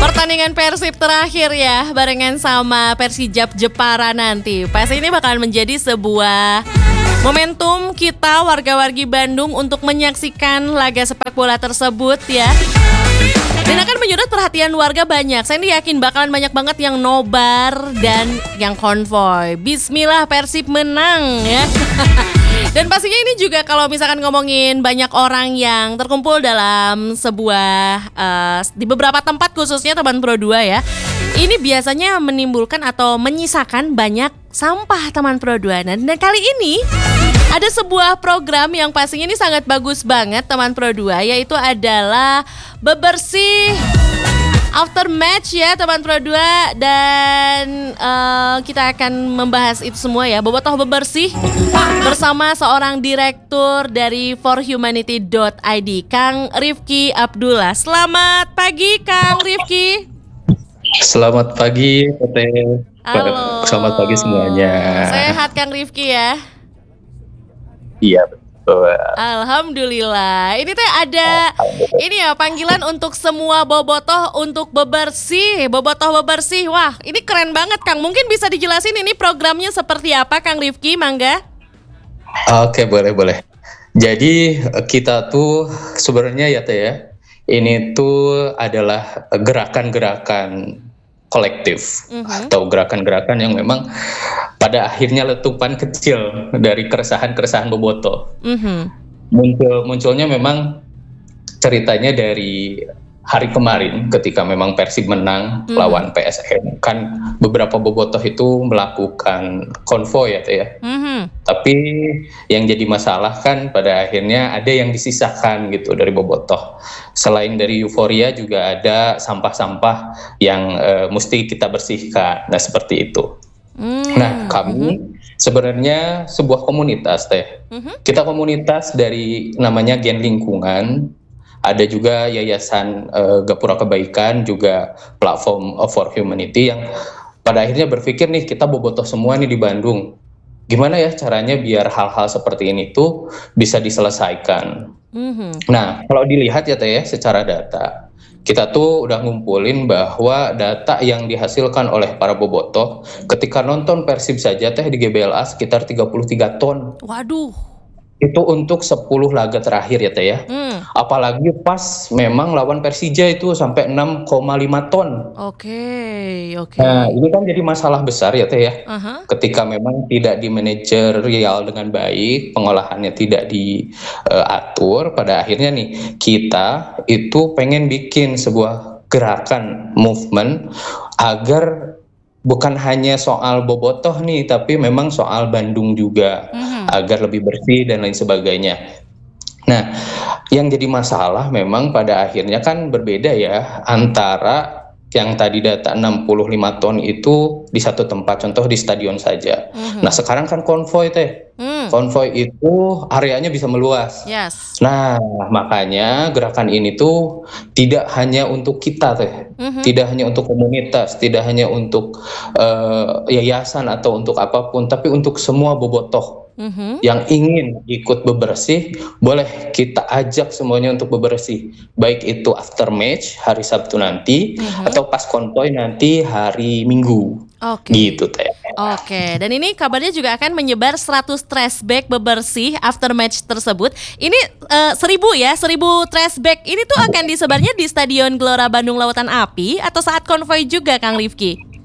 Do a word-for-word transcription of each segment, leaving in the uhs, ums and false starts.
Pertandingan Persib terakhir ya, barengan sama Persijap Jepara nanti. Pasti ini bakalan menjadi sebuah momentum kita warga-wargi Bandung untuk menyaksikan laga sepak bola tersebut ya. Dan akan menyedot perhatian warga banyak. Saya ini yakin bakalan banyak banget yang nobar dan yang konvoy. Bismillah Persib menang ya. Dan pastinya ini juga kalau misalkan ngomongin banyak orang yang terkumpul dalam sebuah uh, di beberapa tempat khususnya Taman Pro dua ya. Ini biasanya menimbulkan atau menyisakan banyak sampah Taman Pro dua. Dan, dan kali ini ada sebuah program yang pastinya ini sangat bagus banget Taman Pro dua, yaitu adalah bebersih after match ya Taman Pro dua. Dan uh, kita akan membahas itu semua ya, bobotoh bebersih bersama seorang direktur dari for humanity dot i d, Kang Rifki Abdullah. Selamat pagi Kang Rifki. Selamat pagi Tete. Halo. Selamat pagi semuanya. Sehat Kang Rifki ya? Iya betul. Alhamdulillah. Ini teh ada ini ya panggilan untuk semua bobotoh untuk bebersih, bobotoh bebersih. Wah, ini keren banget Kang. Mungkin bisa dijelasin ini programnya seperti apa Kang Rifki, mangga? Oke, boleh boleh. Jadi kita tuh sebenarnya ya Teh ya, ini tuh adalah gerakan-gerakan kolektif uh-huh. atau gerakan-gerakan yang memang pada akhirnya letupan kecil dari keresahan-keresahan bobotoh. Uh-huh. Muncul munculnya memang ceritanya dari hari kemarin ketika memang Persib menang uh-huh. lawan P S M, kan beberapa bobotoh itu melakukan konvoy ya Teh ya. Uh-huh. Tapi yang jadi masalah kan pada akhirnya ada yang disisakan gitu dari bobotoh. Selain dari euforia juga ada sampah-sampah yang uh, mesti kita bersihkan. Nah seperti itu. Mm. Nah kami mm-hmm. sebenarnya sebuah komunitas Teh. Mm-hmm. Kita komunitas dari namanya Gen Lingkungan. Ada juga Yayasan uh, Gapura Kebaikan, juga platform for humanity yang pada akhirnya berpikir nih kita bobotoh semua nih di Bandung. Gimana ya caranya biar hal-hal seperti ini tuh bisa diselesaikan. Mm-hmm. Nah, kalau dilihat ya Teh ya secara data, kita tuh udah ngumpulin bahwa data yang dihasilkan oleh para bobotoh ketika nonton Persib saja Teh di G B L A sekitar tiga puluh tiga ton. Waduh. Itu untuk sepuluh laga terakhir ya Teh ya. Mm. Apalagi pas memang lawan Persija itu sampai enam koma lima ton. Oke, okay, oke. Okay. Nah, ini kan jadi masalah besar ya Teh ya. Uh-huh. Ketika memang tidak dimanajerial dengan baik, pengolahannya tidak diatur, uh, pada akhirnya nih kita itu pengen bikin sebuah gerakan movement agar bukan hanya soal bobotoh nih, tapi memang soal Bandung juga, mm-hmm. agar lebih bersih dan lain sebagainya. Nah, yang jadi masalah memang pada akhirnya kan berbeda ya antara yang tadi data enam puluh lima ton itu di satu tempat, contoh di stadion saja. Mm-hmm. Nah, sekarang kan konvoy Teh. Mm. Konvoy itu areanya bisa meluas. Yes. Nah, makanya gerakan ini tuh tidak hanya untuk kita Teh. Mm-hmm. Tidak hanya untuk komunitas, tidak hanya untuk uh, yayasan atau untuk apapun, tapi untuk semua bobotoh. Mm-hmm. Yang ingin ikut bebersih, boleh kita ajak semuanya untuk bebersih, baik itu after match hari Sabtu nanti, mm-hmm. atau pas konvoy nanti hari Minggu. Oke. Okay. Gitu Teh. Oke. Okay. Dan ini kabarnya juga akan menyebar seratus trash bag bebersih after match tersebut. Ini uh, seribu ya, seribu trash bag. Ini tuh akan disebarnya di Stadion Gelora Bandung Lautan Api atau saat konvoy juga Kang Rifki?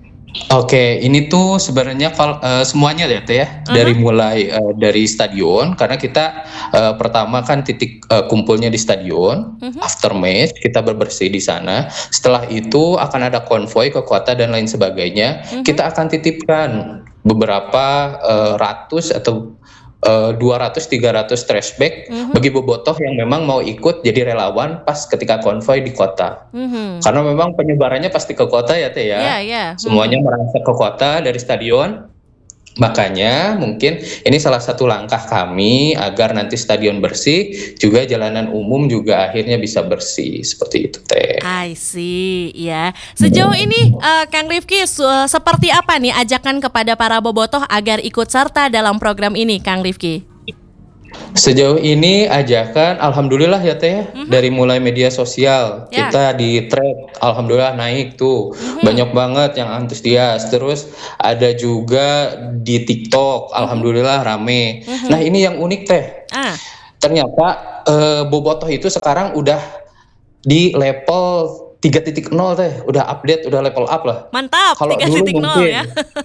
Oke, ini tuh sebenarnya uh, semuanya ya Teh ya, uh-huh. dari mulai uh, dari stadion, karena kita uh, pertama kan titik uh, kumpulnya di stadion, uh-huh. after match kita berbersih di sana. Setelah itu akan ada konvoy ke kota dan lain sebagainya. Uh-huh. Kita akan titipkan beberapa uh, ratus atau Uh, dua ratus tiga ratus trash bag mm-hmm. bagi bobotoh yang memang mau ikut jadi relawan pas ketika konvoy di kota. Mm-hmm. Karena memang penyebarannya pasti ke kota ya Teh ya. Yeah, yeah. Semuanya mm-hmm. merangsek ke kota dari stadion. Makanya mungkin ini salah satu langkah kami agar nanti stadion bersih, juga jalanan umum juga akhirnya bisa bersih, seperti itu Teh. I see, ya. Sejauh ini uh, Kang Rifki su- seperti apa nih ajakan kepada para bobotoh agar ikut serta dalam program ini Kang Rifki? Sejauh ini ajakan alhamdulillah ya Teh, Mhm. dari mulai media sosial Ya. kita di thread alhamdulillah naik tuh. Mhm. Banyak banget yang antusias. Terus ada juga di TikTok Mhm. alhamdulillah rame. Mhm. Nah, ini yang unik Teh. Ah. Ternyata eh, bobotoh itu sekarang udah di level tiga titik nol Teh, udah update, udah level up lah. Mantap, Kalau tiga dulu titik nol ya. mungkin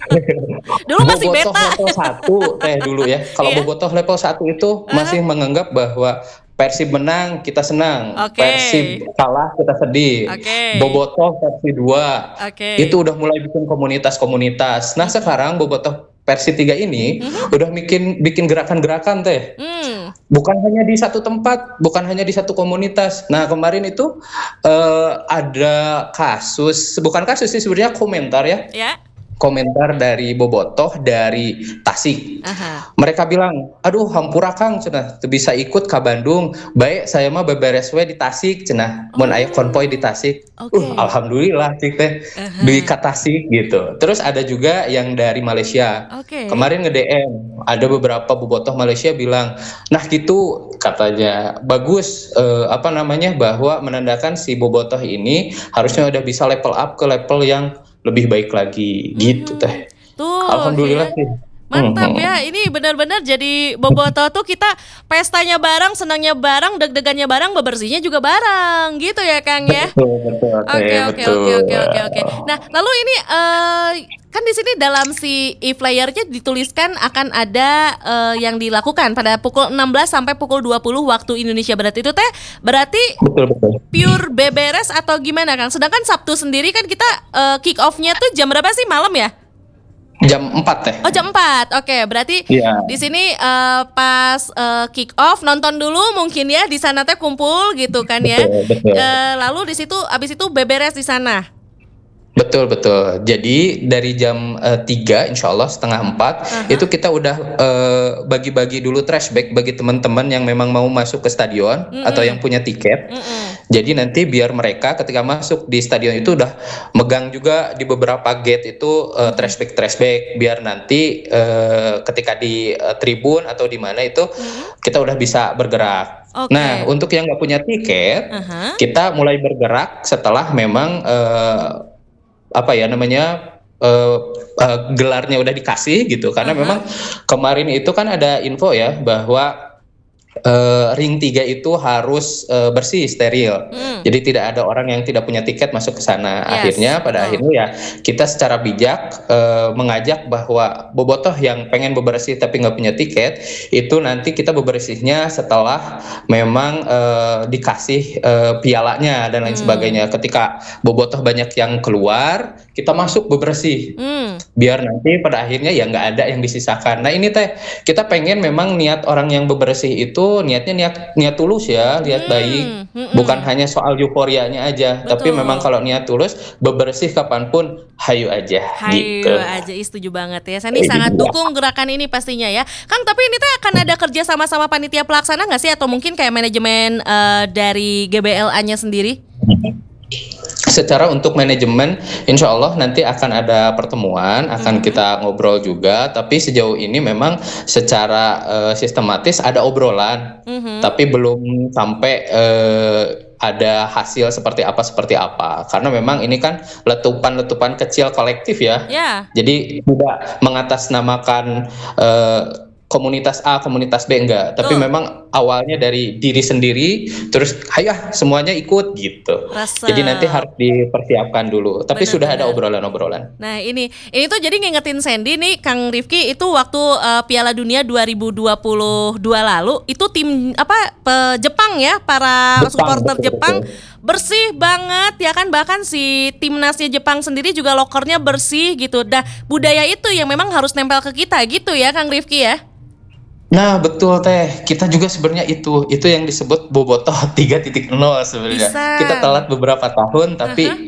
Dulu masih bobotoh beta. level satu Teh dulu ya. Kalau Iya. bobotoh level satu itu Heeh. masih menganggap bahwa Persib menang kita senang, Oke. Persib kalah kita sedih. Oke. Bobotoh versi dua Oke. itu udah mulai bikin komunitas-komunitas. Nah, Mhm. sekarang bobotoh versi tiga ini Mhm. udah bikin bikin gerakan-gerakan Teh. Hmm. Bukan hanya di satu tempat, bukan hanya di satu komunitas. Nah, kemarin itu eh, ada kasus, bukan kasus sih sebenarnya komentar ya. Ya. Komentar dari bobotoh dari Tasik. Aha. Mereka bilang, aduh hampura Kang cenah teu bisa ikut ke Bandung. Baik saya mah beberes we di Tasik cenah. Mun aya konvoy di Tasik. Oke. Uh, alhamdulillah cik teh Aha. di ka Tasik gitu. Terus ada juga yang dari Malaysia. Oke. Kemarin nge-D M ada beberapa bobotoh Malaysia bilang, "Nah gitu," katanya, "bagus eh, apa namanya bahwa menandakan si bobotoh ini harusnya udah bisa level up ke level yang lebih baik lagi." Gitu Mhm. Teh. Tuh Alhamdulillah ya. sih. Mantap Mhm. ya, ini benar-benar jadi bobotoh tuh kita pestanya bareng, senangnya bareng, deg-degannya bareng, bebersihnya juga bareng, gitu ya Kang ya? Betul, betul, Oke Teh, oke oke betul. oke oke oke. Nah, lalu ini eh kan di sini dalam si e-flyernya dituliskan akan ada eh, yang dilakukan pada pukul enam belas sampai pukul dua puluh waktu Indonesia Barat itu Teh berarti Betul, betul. pure beberes atau gimana Kang? Sedangkan Sabtu sendiri kan kita eh, kick off-nya tuh jam berapa sih, malam ya? Jam empat Teh. Oh jam empat, oke berarti Iya. di sini eh, pas eh, kick off nonton dulu mungkin ya di sana teh kumpul gitu kan ya. Betul, betul. Eh, lalu di situ abis itu beberes di sana. Betul, betul. Jadi dari jam eh, tiga insya Allah setengah empat Aha. itu kita udah eh, bagi-bagi dulu trash bag bagi teman-teman yang memang mau masuk ke stadion Mm-mm. atau yang punya tiket. Mm-mm. Jadi nanti biar mereka ketika masuk di stadion itu udah megang juga di beberapa gate itu eh, trash bag trash bag biar nanti eh, ketika di eh, tribun atau di mana itu Mhm. kita udah bisa bergerak. Oke. Nah, untuk yang nggak punya tiket, Aha. kita mulai bergerak setelah memang eh, apa ya namanya eh, eh, gelarnya udah dikasih gitu. Karena Aha. memang kemarin itu kan ada info ya bahwa eh, ring tiga itu harus eh, bersih steril. Hmm. Jadi tidak ada orang yang tidak punya tiket masuk ke sana. Yes, Akhirnya pada betul. akhirnya ya kita secara bijak eh, mengajak bahwa bobotoh yang pengen bebersih tapi nggak punya tiket itu nanti kita bebersihnya setelah memang eh, dikasih eh, pialanya dan lain Hmm. sebagainya. Ketika bobotoh banyak yang keluar, kita masuk bebersih. Hmm. Biar nanti pada akhirnya ya nggak ada yang disisakan. Nah ini Teh, kita pengen memang niat orang yang bebersih itu niatnya niat niat tulus ya, niat Hmm. baik. Mm-mm. Bukan hanya soal euforianya aja, tapi Betul. memang kalau niat tulus bebersih kapanpun hayu aja Hayu gitu. aja, ih, setuju banget ya. Saya nih sangat dukung gerakan ini pastinya ya. Kang, tapi ini teh akan ada kerja sama-sama panitia pelaksana nggak sih? Atau mungkin kayak manajemen eh, dari G B L A-nya sendiri? Secara untuk manajemen, insya Allah nanti akan ada pertemuan, akan Mhm. kita ngobrol juga. Tapi sejauh ini memang secara eh, sistematis ada obrolan, Mhm. tapi belum sampai eh, ada hasil seperti apa seperti apa. Karena memang ini kan letupan-letupan kecil kolektif ya. Ya. Jadi tidak mengatasnamakan eh, komunitas A, komunitas B enggak, tapi Betul. memang awalnya dari diri sendiri, terus ayo ah, semuanya ikut gitu. Resep. Jadi nanti harus dipersiapkan dulu. Tapi sudah ada Benar-benar. obrolan-obrolan. Nah ini, ini tuh jadi ngingetin Sandy nih, Kang Rifki itu waktu eh, Piala Dunia dua ribu dua puluh dua lalu itu tim apa pe- Jepang ya, para Jepang, supporter betul, Jepang betul. bersih banget ya kan, bahkan si timnasnya Jepang sendiri juga lokernya bersih gitu. Nah budaya itu yang memang harus nempel ke kita gitu ya Kang Rifki ya. Nah, betul Teh. Kita juga sebenarnya itu, itu yang disebut bobotoh tiga titik nol sebenarnya. Bisa. Kita telat beberapa tahun, tapi Aha.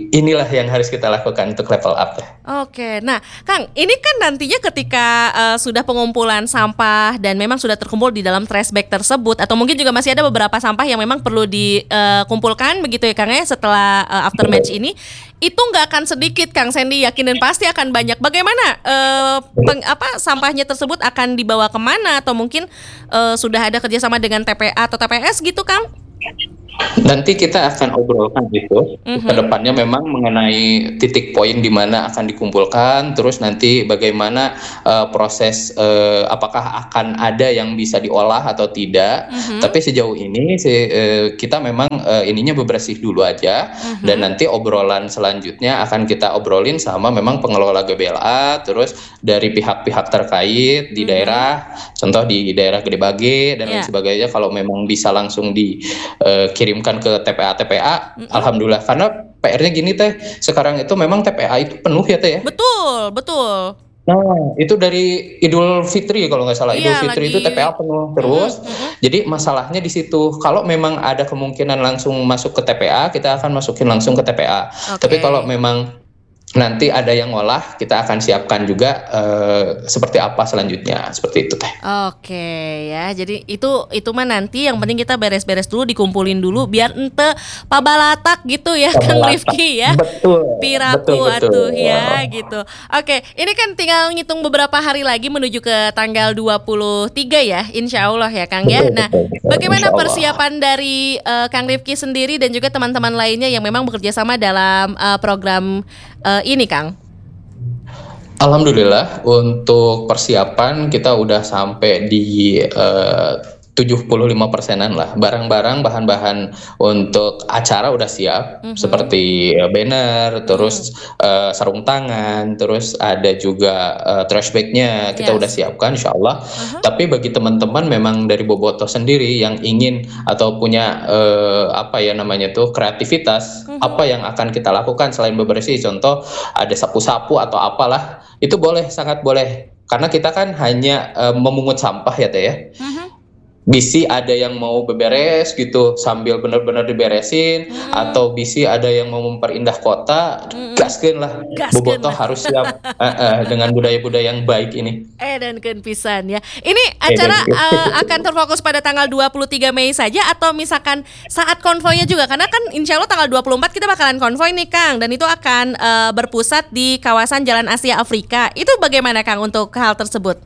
inilah yang harus kita lakukan untuk level up. Oke, nah Kang, ini kan nantinya ketika uh, sudah pengumpulan sampah dan memang sudah terkumpul di dalam trash bag tersebut, atau mungkin juga masih ada beberapa sampah yang memang perlu dikumpulkan begitu ya Kang ya setelah uh, after match ini, itu nggak akan sedikit Kang Sandy, yakin dan pasti akan banyak. Bagaimana uh, peng, apa sampahnya tersebut akan dibawa kemana, atau mungkin uh, sudah ada kerjasama dengan T P A atau T P S gitu Kang? Nanti kita akan obrolkan itu mm-hmm. ke depannya memang mengenai titik poin di mana akan dikumpulkan, terus nanti bagaimana uh, proses uh, apakah akan ada yang bisa diolah atau tidak. Mm-hmm. Tapi sejauh ini si, uh, kita memang uh, ininya bebersih dulu aja, mm-hmm. dan nanti obrolan selanjutnya akan kita obrolin sama memang pengelola G B L A, terus dari pihak-pihak terkait di mm-hmm. daerah, contoh di daerah Gede Bage dan yeah. lain sebagainya, kalau memang bisa langsung di uh, kirimkan ke T P A T P A, mm-hmm. alhamdulillah. Karena P R-nya gini teh, sekarang itu memang T P A itu penuh ya teh ya. Betul, betul. Nah, itu dari Idul Fitri kalau nggak salah. Iya, Idul Fitri lagi... itu T P A penuh terus. Mm-hmm. Jadi masalahnya di situ. Kalau memang ada kemungkinan langsung masuk ke T P A, kita akan masukin langsung ke T P A. Okay. Tapi kalau memang nanti ada yang ngolah, kita akan siapkan juga uh, seperti apa selanjutnya, seperti itu teh. Oke ya, jadi itu itu mah nanti yang penting kita beres-beres dulu, dikumpulin dulu biar ente pabalatak gitu ya Kang Rifki ya. Betul. Piraku betul, betul. atuh ya gitu. Oke, ini kan tinggal ngitung beberapa hari lagi menuju ke tanggal dua puluh tiga ya, insya Allah ya Kang ya. Nah, bagaimana persiapan dari uh, Kang Rifki sendiri dan juga teman-teman lainnya yang memang bekerja sama dalam uh, program uh, ini Kang? Alhamdulillah untuk persiapan kita udah sampai di uh, tujuh puluh lima persenan lah. Barang-barang, bahan-bahan untuk acara udah siap, mm-hmm. seperti uh, banner, terus mm. uh, sarung tangan, terus ada juga uh, trash bag-nya kita yes. udah siapkan insya Allah. Uh-huh. Tapi bagi teman-teman memang dari Bobotoh sendiri yang ingin atau punya uh, apa ya namanya tuh kreativitas, mm-hmm. apa yang akan kita lakukan selain bebersih, contoh ada sapu-sapu atau apalah, itu boleh, sangat boleh. Karena kita kan hanya uh, memungut sampah ya teh ya. Mm-hmm. Bisi ada yang mau beberes gitu sambil benar-benar diberesin, hmm. atau bisi ada yang mau memperindah kota, hmm. gaskeun lah. Bobotoh harus siap uh, uh, dengan budaya-budaya yang baik ini. Eh dan ken pisan ya. Ini acara eh, uh, akan terfokus pada tanggal dua puluh tiga Mei saja atau misalkan saat konvoynya juga, karena kan insya Allah tanggal dua puluh empat kita bakalan konvoy nih Kang, dan itu akan uh, berpusat di kawasan Jalan Asia Afrika. Itu bagaimana Kang untuk hal tersebut?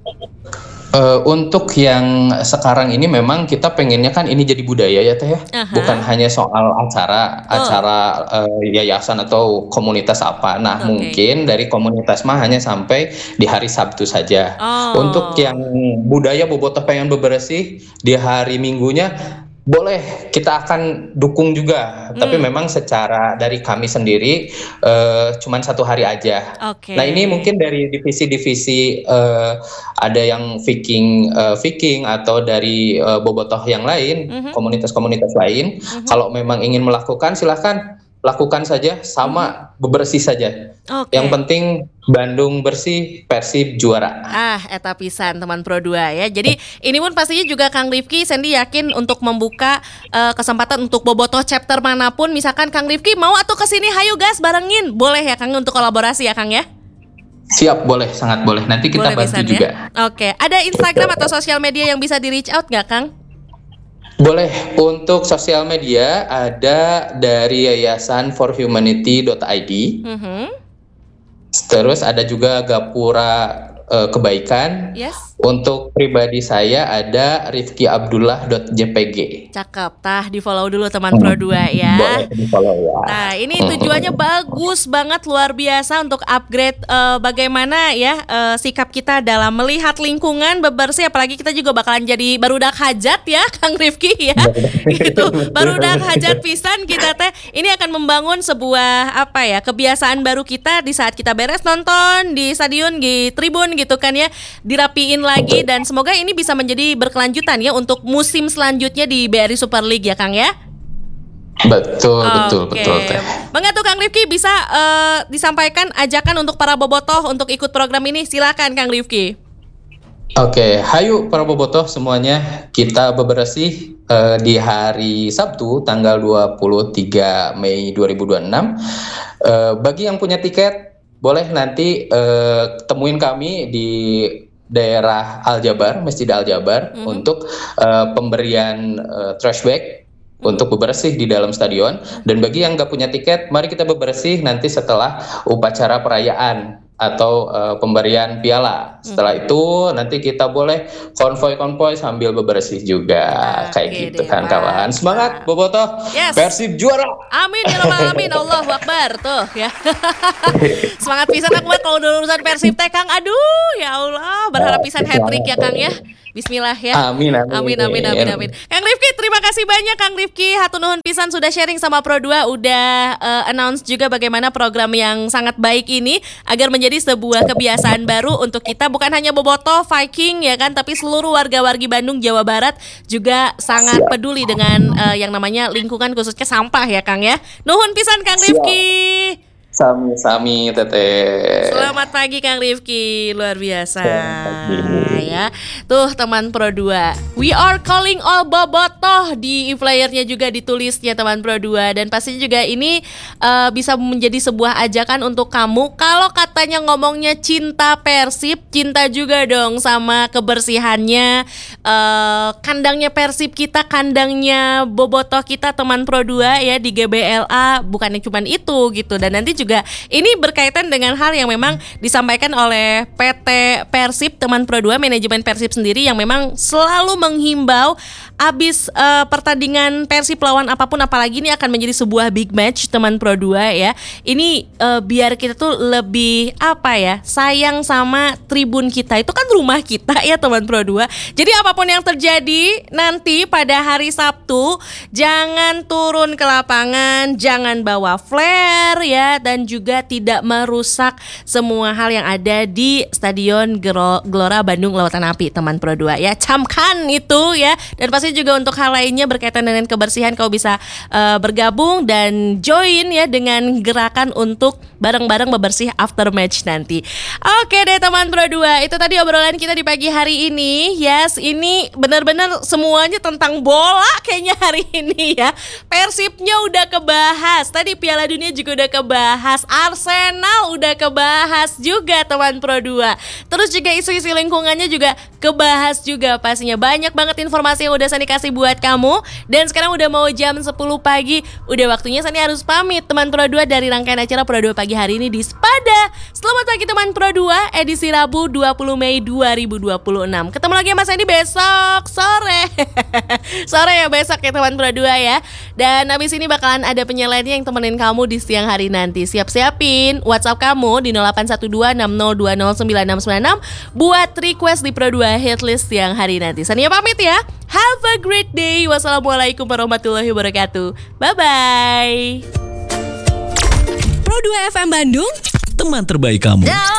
Uh, untuk yang sekarang ini memang kita pengennya kan ini jadi budaya ya teh ya, uh-huh. bukan hanya soal acara, oh. acara uh, yayasan atau komunitas apa. Nah okay. mungkin dari komunitas mah hanya sampai di hari Sabtu saja. Oh. Untuk yang budaya Bobotoh pengen bebersih di hari Minggunya, boleh, kita akan dukung juga, hmm. tapi memang secara dari kami sendiri uh, cuman satu hari aja. Okay. Nah ini mungkin dari divisi-divisi uh, ada yang Viking, uh, Viking atau dari uh, Bobotoh yang lain, mm-hmm. komunitas-komunitas lain. Mm-hmm. Kalau memang ingin melakukan, silahkan lakukan saja, sama mm-hmm. bebersih saja. Okay. Yang penting Bandung bersih, Persib juara. Ah, eta pisan teman Pro dua ya. Jadi ini pun pastinya juga Kang Rifki, Sandy yakin untuk membuka uh, kesempatan untuk Bobotoh chapter manapun. Misalkan Kang Rifki mau atau kesini, hayu gas barengin, boleh ya Kang untuk kolaborasi ya Kang ya? Siap, boleh, sangat boleh. Nanti kita boleh bantu pisan, juga. Ya? Oke, ada Instagram atau sosial media yang bisa di reach out nggak Kang? Boleh, untuk sosial media ada dari yayasan for humanity dot i d. Mm-hmm. Terus ada juga Gapura uh, Kebaikan. Yes. Untuk pribadi saya ada rifki abdullah dot j p g. Cakep, tah di follow dulu teman Pro dua ya. Boleh di follow ya. Nah ini tujuannya hmm. bagus banget, luar biasa untuk upgrade uh, bagaimana ya uh, sikap kita dalam melihat lingkungan bebersih. Apalagi kita juga bakalan jadi barudak hajat ya Kang Rifki ya. Gitu, barudak hajat pisan kita teh. Ini akan membangun sebuah apa ya kebiasaan baru kita di saat kita beres nonton di stadion, di tribun gitu kan ya, dirapiin lagi, dan semoga ini bisa menjadi berkelanjutan ya untuk musim selanjutnya di B R I Super League ya Kang ya. Betul, okay. betul, betul. Bangga tuh Kang Rifki bisa uh, disampaikan ajakan untuk para Bobotoh untuk ikut program ini, silakan Kang Rifki. Oke, okay. Hayu para Bobotoh semuanya, kita bebersih uh, di hari Sabtu tanggal dua puluh tiga Mei dua ribu dua puluh enam. Uh, bagi yang punya tiket boleh nanti uh, temuin kami di daerah Al-Jabar, Masjid Al-Jabar mm-hmm. untuk uh, pemberian uh, trash bag untuk bebersih di dalam stadion. Dan bagi yang nggak punya tiket, mari kita bebersih nanti setelah upacara perayaan atau uh, pemberian piala. Setelah hmm. itu nanti kita boleh konvoy-konvoy sambil bebersih juga. Nah, kayak gitu kan kawan. Semangat Bobotoh. Yes. Persib juara. Amin ya rabbal alamin. Allahu akbar tuh ya. Semangat pisan aku kalau urusan Persib teh Kang. Aduh ya Allah, berharap pisan hat-trick ya Kang ya. Bismillah ya. Amin amin. Amin amin amin amin. Kang Rifki, terima kasih banyak Kang Rifki. Hatur nuhun pisan sudah sharing sama Pro dua, udah uh, announce juga bagaimana program yang sangat baik ini agar menjadi sebuah kebiasaan baru untuk kita, bukan hanya Bobotoh, Viking ya kan, tapi seluruh warga-wargi Bandung, Jawa Barat juga sangat peduli dengan uh, yang namanya lingkungan, khususnya sampah ya Kang ya. Nuhun pisan Kang Rifki. Sami-sami Teteh. Selamat pagi Kang Rifki, luar biasa ya. Tuh teman Pro dua, we are calling all Bobotoh, di e-flyernya juga ditulisnya teman Pro dua. Dan pastinya juga ini uh, bisa menjadi sebuah ajakan untuk kamu. Kalau katanya ngomongnya cinta Persib, cinta juga dong sama kebersihannya, uh, kandangnya Persib kita, kandangnya Bobotoh kita teman Pro dua ya di G B L A. Bukannya cuma itu gitu. Dan nanti juga ini berkaitan dengan hal yang memang disampaikan oleh P T Persib teman Pro dua, manajemen Persib sendiri yang memang selalu menghimbau abis uh, pertandingan Persib lawan apapun, apalagi ini akan menjadi sebuah big match teman Pro dua ya. Ini uh, biar kita tuh lebih apa ya, sayang sama tribun kita. Itu kan rumah kita ya teman Pro dua. Jadi apapun yang terjadi nanti pada hari Sabtu, jangan turun ke lapangan, jangan bawa flare ya, dan juga tidak merusak semua hal yang ada di Stadion Gelora Bandung Lautan Api teman Pro dua ya. Camkan itu ya. Dan pasti juga untuk hal lainnya berkaitan dengan kebersihan, kau bisa uh, bergabung dan join ya dengan gerakan untuk bareng-bareng bebersih after match nanti. Oke deh teman Pro dua, itu tadi obrolan kita di pagi hari ini. Yes, ini benar-benar semuanya tentang bola kayaknya hari ini ya. Persibnya udah kebahas, tadi Piala Dunia juga udah kebahas, Arsenal udah kebahas juga teman Pro dua. Terus juga isu-isu lingkungannya juga kebahas juga pastinya. Banyak banget informasi yang udah Sani kasih buat kamu. Dan sekarang udah mau jam sepuluh pagi, udah waktunya Sani harus pamit teman Pro dua dari rangkaian acara Pro dua pagi hari ini di Spada. Selamat pagi teman Pro dua, edisi Rabu dua puluh Mei dua ribu dua puluh enam. Ketemu lagi sama Sani besok sore. Sore ya besok ya teman Pro dua ya. Dan habis ini bakalan ada penyelennya yang temenin kamu di siang hari nanti. Siap-siapin WhatsApp kamu di nol delapan satu dua enam nol dua nol sembilan enam sembilan enam buat request di Pro dua Hitlist siang hari nanti. Sania pamit ya. Have a great day. Wassalamualaikum warahmatullahi wabarakatuh. Bye-bye. Pro dua F M Bandung, teman terbaik kamu.